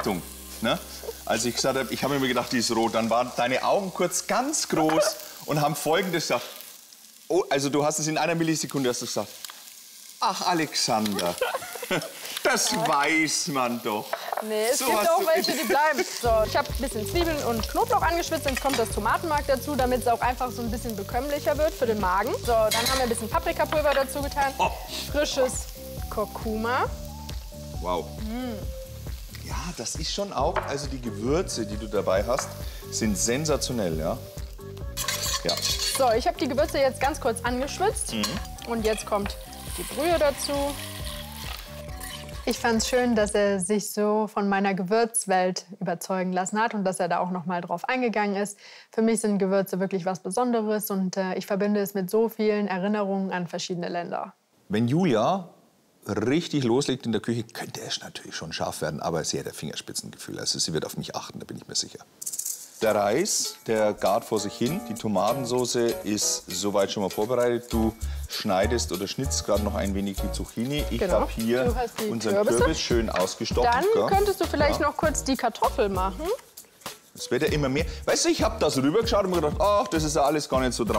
Ne? Als ich gesagt habe, ich habe mir gedacht, die ist rot, dann waren deine Augen kurz ganz groß und haben Folgendes gesagt. Oh, also du hast es in einer Millisekunde hast du gesagt. Ach, Alexander, das weiß man doch. Nee, es gibt auch welche, die bleiben. So, ich habe ein bisschen Zwiebeln und Knoblauch angeschwitzt, jetzt kommt das Tomatenmark dazu, damit es auch einfach so ein bisschen bekömmlicher wird für den Magen. So, dann haben wir ein bisschen Paprikapulver dazu getan, frisches Kurkuma. Wow. Ja, das ist schon auch, also die Gewürze, die du dabei hast, sind sensationell, ja. Ja. So, ich habe die Gewürze jetzt ganz kurz angeschwitzt. Und jetzt kommt die Brühe dazu. Ich fand es schön, dass er sich so von meiner Gewürzwelt überzeugen lassen hat und dass er da auch noch mal drauf eingegangen ist. Für mich sind Gewürze wirklich was Besonderes und ich verbinde es mit so vielen Erinnerungen an verschiedene Länder. Wenn Julia richtig loslegt in der Küche, könnte es natürlich schon scharf werden, aber sie hat ein Fingerspitzengefühl. Also sie wird auf mich achten, da bin ich mir sicher. Der Reis, der gart vor sich hin. Die Tomatensauce ist soweit schon mal vorbereitet. Du schneidest oder schnitzt gerade noch ein wenig die Zucchini. Ich habe hier unseren Kürbis schön ausgestochen. Dann könntest du vielleicht noch kurz die Kartoffel machen. Das wird ja immer mehr. Weißt du, ich habe das rübergeschaut und mir gedacht, ach, das ist ja alles gar nicht so dramatisch.